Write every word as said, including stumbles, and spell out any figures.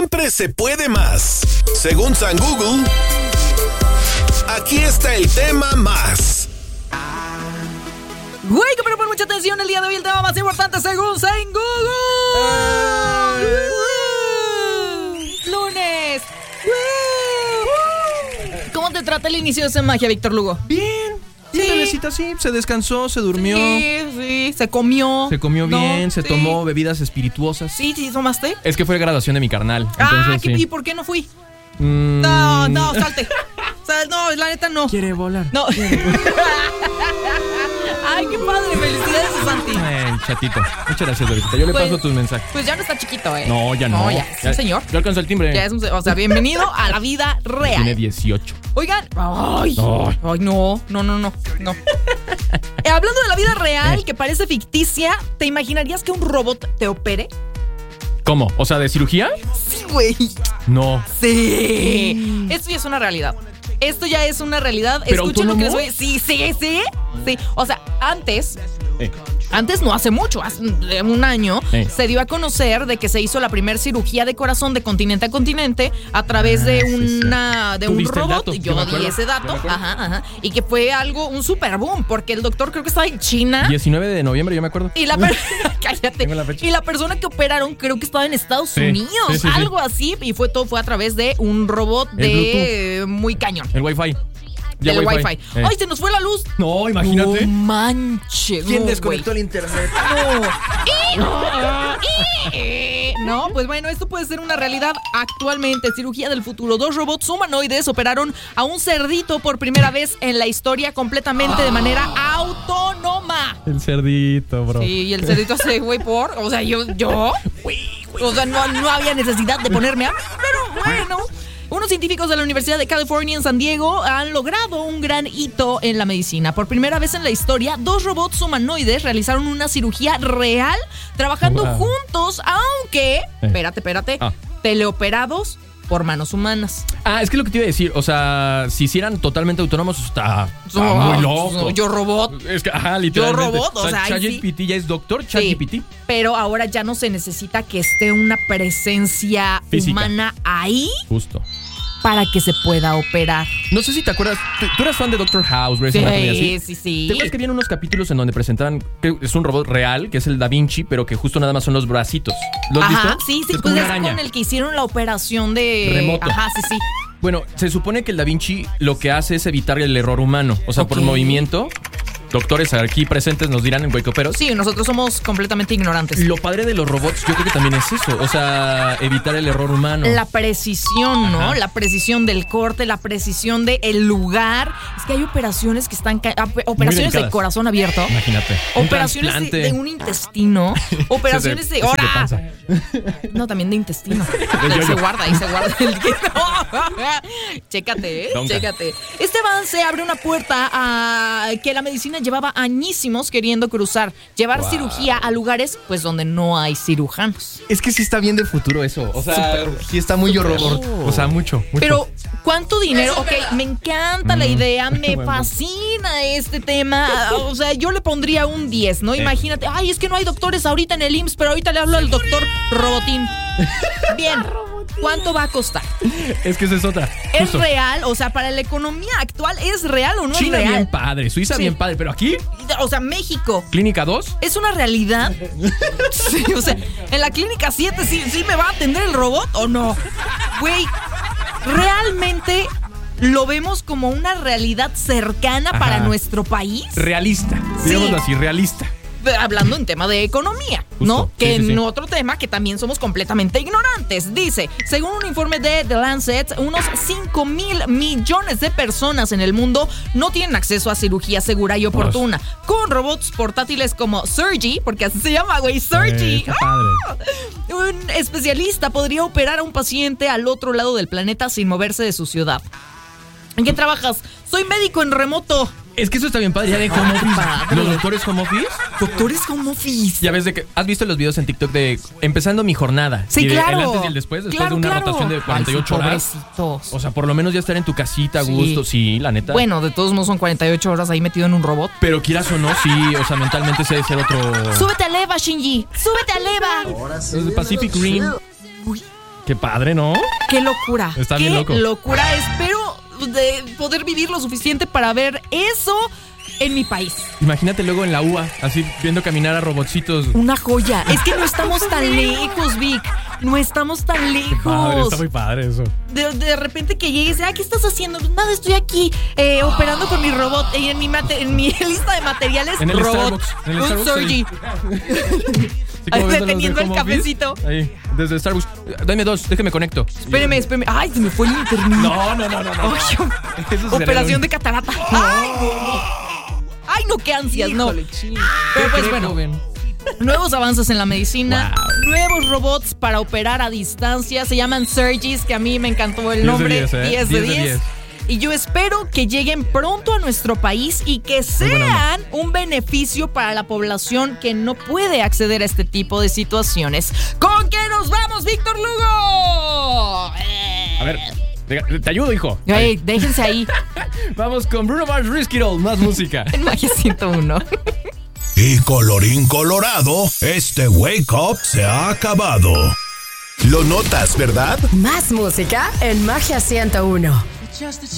siempre se puede más. Según San Google, aquí está el tema más. Güey, pero pon mucha atención, el día de hoy el tema más importante según San Google. Uh, lunes. Uh, ¿Cómo te trata el inicio de esa magia, Víctor Lugo? Bien. Sí, Sí. bebecita, sí, se descansó, se durmió. Sí, sí, se comió. Se comió bien, No, se sí. tomó bebidas espirituosas. Sí, sí, ¿tomaste? Es que fue graduación de mi carnal. Ah, Entonces, ¿qué- sí. ¿y por qué no fui? Mm, No, no, salte. O sea, no, la neta no. Quiere volar. No. Ay, qué padre, felicidades a Santi. Ay, chatito. Muchas gracias, bebecita. Yo le Pues- paso tus mensajes. Pues ya no está chiquito, ¿eh? No, ya no. No, ya, es un señor. Ya alcanzó el timbre. Ya es un, o sea, bienvenido a la vida real. Tiene dieciocho. Oigan, ay, Ay. ay, no, no, no, no, no. Eh, hablando de la vida real, que parece ficticia, ¿te imaginarías que un robot te opere? ¿Cómo? O sea, ¿de cirugía? Sí, güey. No. Sí. Esto ya es una realidad. Esto ya es una realidad. ¿Pero Escuchen lo que les autónomo? voy. Sí, sí, sí. Sí. O sea, antes. Eh. Antes, no hace mucho, hace un año, Eh. se dio a conocer de que se hizo la primera cirugía de corazón de continente a continente a través de Ah, sí, una de Tú un diste el robot. dato, yo Yo me di acuerdo, ese yo dato, me acuerdo. ajá, ajá, y que fue algo, un super boom, porque el doctor creo que estaba en China. diecinueve de noviembre, yo me acuerdo. Y la, per- Cállate. Tengo la fecha. Y la persona que operaron creo que estaba en Estados Sí, Unidos, sí, sí, sí. algo así, y fue todo fue a través de un robot El de eh, muy cañón. El Wi-Fi. Ya Del Wi-Fi. Wi-Fi. Eh. Ay, se nos fue la luz. No, imagínate. No manches. ¿Quién no, desconectó güey. el internet? No, pues bueno, esto puede ser una realidad actualmente. Cirugía del futuro. Dos robots humanoides operaron a un cerdito por primera vez en la historia completamente de manera autónoma. El cerdito, bro. Sí, y el cerdito hace, güey, por. O sea, yo, yo. O sea, no, no había necesidad de ponerme a. Pero bueno. Unos científicos de la Universidad de California en San Diego han logrado un gran hito en la medicina. Por primera vez en la historia, dos robots humanoides realizaron una cirugía real trabajando Wow. juntos, aunque, espérate, espérate, Ah. teleoperados por manos humanas. Ah, es que lo que te iba a decir, o sea, si hicieran totalmente autónomos, está, está Oh, muy loco. Yo robot. Es que, ajá, literalmente. robot, o sea, ahí sí. ChatGPT ya es doctor, Sí, ChatGPT. pero ahora ya no se necesita que esté una presencia Física. humana ahí Justo. para que se pueda operar. No sé si te acuerdas, tú, tú eras fan de Doctor House, Grey's Anatomy, así. Sí, sí, sí. ¿Te acuerdas que había unos capítulos en donde presentaban que es un robot real, que es el Da Vinci, pero que justo nada más son los bracitos? ¿Lo has Ajá, visto? sí, sí, Es como pues una es araña. con el que hicieron la operación de... Remoto. Ajá, sí, sí. Bueno, se supone que el Da Vinci lo que hace es evitar el error humano. O sea, Ok. por movimiento. Doctores aquí presentes nos dirán en Huecoperos. Sí, nosotros somos completamente ignorantes. Lo padre de los robots, yo creo que también es eso. O sea, evitar el error humano. La precisión, ¿no? Ajá. La precisión del corte, la precisión del lugar. Es que hay operaciones que están... ca- ap- Operaciones de delicadas. corazón abierto. Imagínate. Un Operaciones de, trasplante. de un intestino. Operaciones de... Ese de ¡Hora! panza. No, también de intestino. De Ahí se yoyo. guarda, ahí se guarda el Chécate, ¿eh? Donka. Chécate. Este avance abre una puerta a que la medicina llevaba añísimos queriendo cruzar. Llevar Wow. cirugía a lugares, pues, donde no hay cirujanos. Es que sí está bien de futuro eso. O sea, Súper. sí está muy yo robot. O sea, mucho, mucho. Pero, ¿cuánto dinero? Ok, me encanta la Mm. idea, me Bueno. fascina este tema. O sea, yo le pondría un diez, ¿no? Imagínate, ay, es que no hay doctores ahorita en el I M S S, pero ahorita le hablo al doctor Robotín. Bien, ¿cuánto va a costar? es que esa es otra. ¿Es Justo. real? O sea, para la economía actual, ¿es real o no China es real? bien padre, Suiza Sí. bien padre, pero aquí, O sea, México. Clínica dos. ¿Es una realidad? Sí, o sea, en la clínica siete, ¿sí, sí me va a atender el robot o no? Güey, realmente lo vemos como una realidad cercana Ajá. para nuestro país. Realista. Sí. Digámoslo así, realista. Hablando en tema de economía, ¿no? Justo, Que sí, sí, en sí. otro tema que también somos completamente ignorantes. Dice, según un informe de The Lancet, unos cinco mil millones de personas en el mundo no tienen acceso a cirugía segura y oportuna. Con robots portátiles como Surgy, porque así se llama, güey, Surgy. Eh, está padre. ¡Ah! Un especialista podría operar a un paciente al otro lado del planeta sin moverse de su ciudad. ¿En qué trabajas? Soy médico en remoto. Es que eso está bien padre, ya de home office. padre. Los doctores home office. Doctores home office. Ya ves de que. ¿Has visto los videos en TikTok de empezando mi jornada? Sí, Y de claro. El antes y el después, después Claro, de una claro. rotación de cuarenta y ocho Ay, sí, horas. pobrecitos. O sea, por lo menos ya estar en tu casita a Sí. gusto. Sí, la neta. Bueno, de todos modos son cuarenta y ocho horas ahí metido en un robot. Pero quieras o no, sí, o sea, mentalmente se debe ser otro. Súbete a Leva, Shinji. Súbete a Leva. Los de Pacific Rim. Uy, Qué padre, ¿no? ¡Qué locura! Está ¡Qué bien loco. locura! Espero de poder vivir lo suficiente para ver eso en mi país. Imagínate luego en la U A, así viendo caminar a robotcitos. Una joya. Es que no estamos tan lejos, Vic. No estamos tan lejos. Padre, está muy padre eso. De, de repente que llegues, ah, ¿qué estás haciendo? Pues nada, estoy aquí eh, operando con mi robot y en mi mate, en mi lista de materiales. En el robot, Starbucks. En el un Starbucks, Surgy. Sí, como viendo los de Deteniendo el home office. cafecito. Ahí, desde Starbucks. Dame dos, déjeme conecto. Espéreme, espéreme. Ay, se me fue el internet. No, no, no, no. no. Ay, Eso sería operación un- de catarata. Ay, no. Ay, no, qué ansias, no. Híjole, ching. Pero ¿Qué pues cree, bueno, joven? nuevos avances en la medicina, Wow. nuevos robots para operar a distancia, se llaman Surgeys, que a mí me encantó el diez de nombre, diez, ¿eh? diez de diez de diez. diez. Y yo espero que lleguen pronto a nuestro país y que sean un beneficio para la población que no puede acceder a este tipo de situaciones. ¿Con qué nos vamos, Víctor Lugo? A ver, te te ayudo, hijo. Ey, déjense ahí, Vamos con Bruno Mars, Risky Roll, más música. en Magia ciento uno. Y colorín colorado, este Wake Up se ha acabado. Lo notas, ¿verdad? Más música en Magia ciento uno.